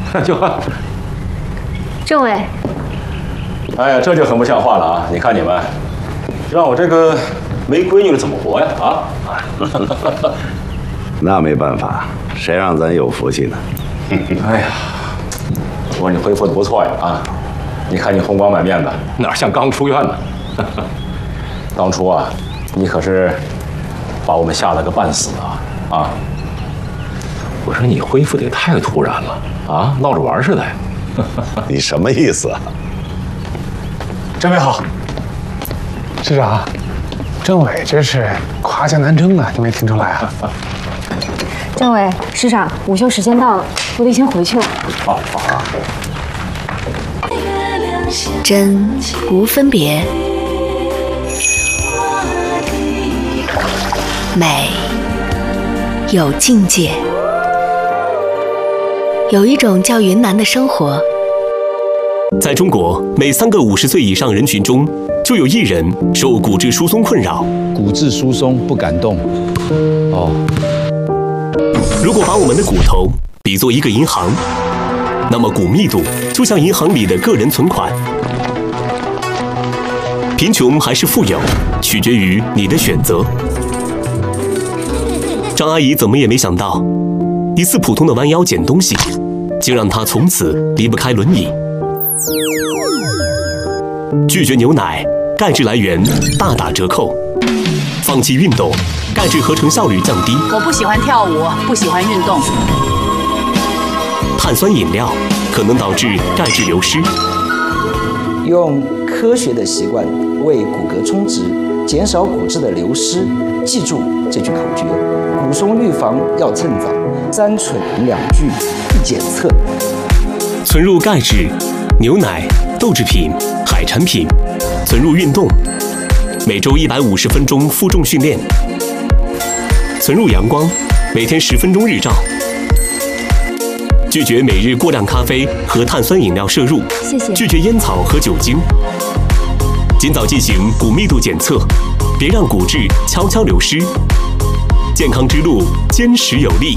就。 政委， 哎呀，这就很不像话了啊！你看你们，让我这个没闺女的怎么活呀？啊！ 那没办法，谁让咱有福气呢？ 哎呀，我说你恢复的不错呀啊！你看你红光满面的，哪像刚出院呢？当初啊，你可是把我们吓了个半死啊！啊！我说你恢复的也太突然了啊，闹着玩似的呀！ 你什么意思啊？ 政委好，市长，政委这是夸下南征啊，你没听出来啊？ 政委，市长，午休时间到了，我得先回去了。 好啊。 真无分别，美有境界。有一种叫云南的生活， 在中国，每3个50岁以上人群中，就有1人受骨质疏松困扰。 骨质疏松不敢动。哦。 如果把我们的骨头比作一个银行，那么骨密度就像银行里的个人存款。贫穷还是富有，取决于你的选择。张阿姨怎么也没想到，一次普通的弯腰捡东西，竟让她从此离不开轮椅。拒绝牛奶，钙质来源大打折扣；放弃运动，钙质合成效率降低。 我不喜欢跳舞，不喜欢运动。 碳酸饮料可能导致钙质流失。 用科学的习惯为骨骼充值，减少骨质的流失。记住这句口诀：骨松预防要趁早，3蠢2拒1检测。 存入钙质，牛奶、豆制品、海产品；存入运动，每周150分钟负重训练；存入阳光，每天10分钟日照。拒绝每日过量咖啡和碳酸饮料摄入， 谢谢。 拒绝烟草和酒精。尽早进行骨密度检测，别让骨质悄悄流失。健康之路坚实有力。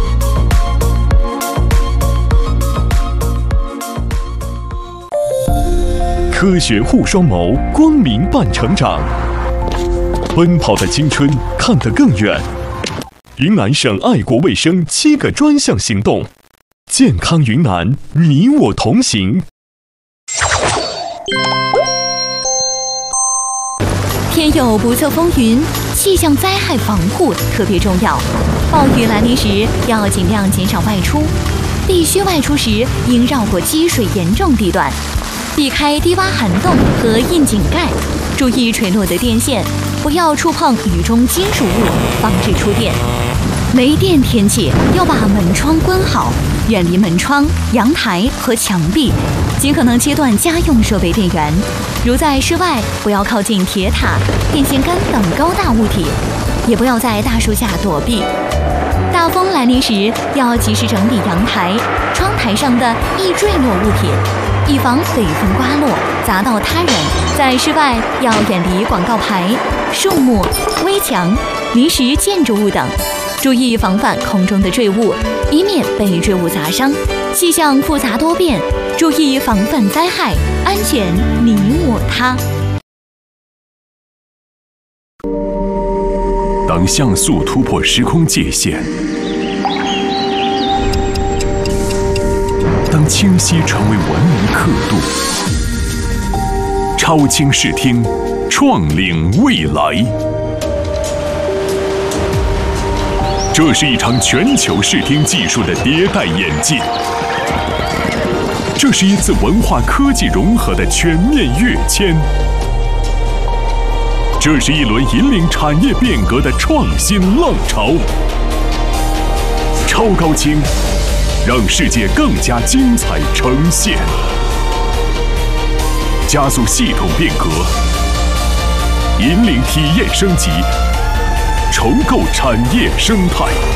科学护双眸，光明伴成长。奔跑的青春，看得更远。云南省爱国卫生7个专项行动，健康云南，你我同行。 天有不测风云，气象灾害防护特别重要。暴雨来临时，要尽量减少外出。必须外出时，应绕过积水严重地段，避开低洼涵洞和窨井盖，注意垂落的电线，不要触碰雨中金属物，防止触电。没电天气要把门窗关好，远离门窗、阳台和墙壁，尽可能切断家用设备电源。如在室外，不要靠近铁塔、电线杆等高大物体，也不要在大树下躲避。大风来临时，要及时整理阳台、窗台上的易坠落物品，以防北风刮落砸到他人。在室外要远离广告牌、树木、危墙、临时建筑物等，注意防范空中的坠物，以免被坠物砸伤。气象复杂多变，注意防范灾害，安全你我他。 当像素突破时空界限，当清晰成为文明刻度，超清视听，创领未来。这是一场全球视听技术的迭代演进，这是一次文化科技融合的全面跃迁，这是一轮引领产业变革的创新浪潮。超高清，让世界更加精彩呈现，加速系统变革，引领体验升级，重构产业生态。